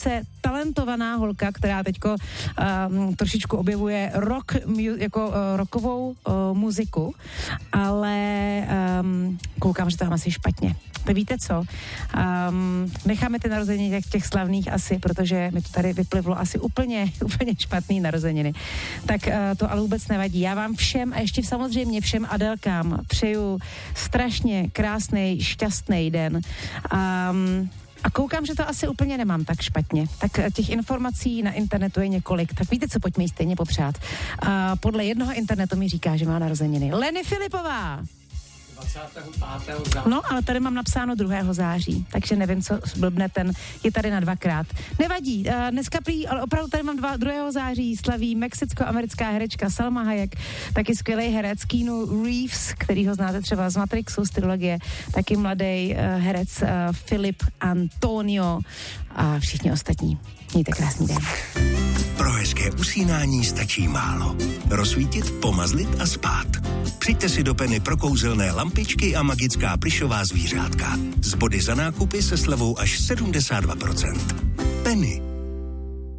velice talentovaná holka, která teďko trošičku objevuje rockovou muziku, ale koukám, že to mám asi špatně. To víte co? Necháme ty narozeniny těch slavných asi, protože mi to tady vyplivlo asi úplně špatný narozeniny. Tak to ale vůbec nevadí. Já vám všem a ještě samozřejmě všem Adelkám přeju strašně krásný, šťastný den. A koukám, že to asi úplně nemám tak špatně. Tak těch informací na internetu je několik. Tak víte co, pojďme jí stejně popřát. Podle jednoho internetu mi říká, že má narozeniny Leny Filipová. 25. září. No, ale tady mám napsáno 2. září, takže nevím, co blbne, ten je tady na 2krát. Nevadí, dneska ale opravdu tady mám 2. září, slaví mexicko-americká herečka Salma Hayek, taky skvělý herec Keanu Reeves, kterýho znáte třeba z Matrixu, z trilogie, taky mladý herec Filip Antonio a všichni ostatní. Mějte krásný den. Pro hezké usínání stačí málo. Rozsvítit, pomazlit a spát. Přijďte si do Penny pro kouzelné lampičky a magická plyšová zvířátka. Z body za nákupy se slevou až 72%. Penny.